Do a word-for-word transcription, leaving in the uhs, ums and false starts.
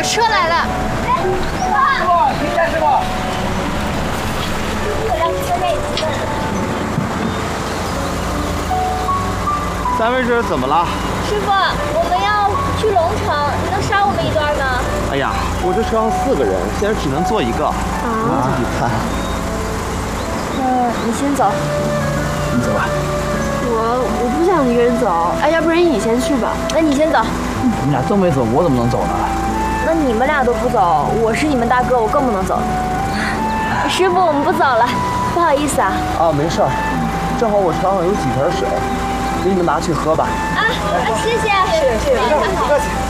车来了。 师傅，停下，师傅。 有辆车内。 三位这是怎么了？ 师傅，我们要去龙城，你能捎我们一段吗？ 哎呀，我这车上四个人，现在只能坐一个。啊，自己看。 那你先走。 你走吧。 我我不想一个人走，哎，要不然你先去吧。 那你先走。 你们俩都没走，我怎么能走呢？ 那你们俩都不走，我是你们大哥，我更不能走。师傅，我们不走了，不好意思啊。 啊，没事儿，正好我车上有几瓶水，给你们拿去喝吧。 啊，谢谢。 谢谢，不客气，不客气。